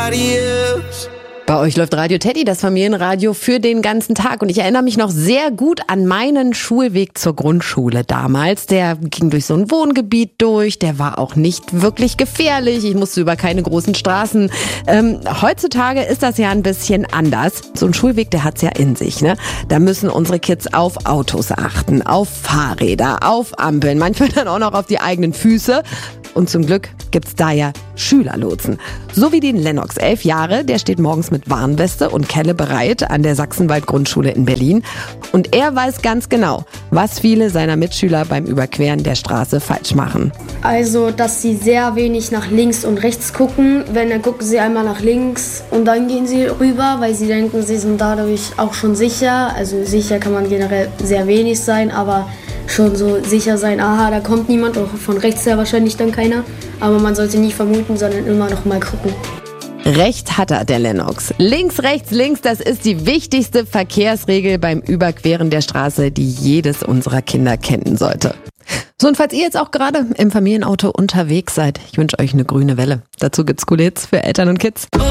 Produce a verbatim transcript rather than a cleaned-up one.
nobody else. Bei euch läuft Radio Teddy, das Familienradio für den ganzen Tag. Und ich erinnere mich noch sehr gut an meinen Schulweg zur Grundschule damals. Der ging durch so ein Wohngebiet durch, der war auch nicht wirklich gefährlich. Ich musste über keine großen Straßen. Ähm, heutzutage ist das ja ein bisschen anders. So ein Schulweg, der hat's ja in sich, ne? Da müssen unsere Kids auf Autos achten, auf Fahrräder, auf Ampeln, manchmal dann auch noch auf die eigenen Füße. Und zum Glück gibt's da ja Schülerlotsen. So wie den Lennox, elf Jahre, der steht morgens mit Warnweste und Kelle bereit an der Sachsenwald-Grundschule in Berlin. Und er weiß ganz genau, was viele seiner Mitschüler beim Überqueren der Straße falsch machen. Also, dass sie sehr wenig nach links und rechts gucken. Wenn, dann gucken sie einmal nach links und dann gehen sie rüber, weil sie denken, sie sind dadurch auch schon sicher. Also sicher kann man generell sehr wenig sein, aber schon so sicher sein, aha, da kommt niemand, auch von rechts her wahrscheinlich dann keiner. Aber man sollte nie vermuten, sondern immer noch mal gucken. Recht hat er, der Lennox. Links, rechts, links, das ist die wichtigste Verkehrsregel beim Überqueren der Straße, die jedes unserer Kinder kennen sollte. So, und falls ihr jetzt auch gerade im Familienauto unterwegs seid, ich wünsche euch eine grüne Welle. Dazu gibt's coole Hits für Eltern und Kids.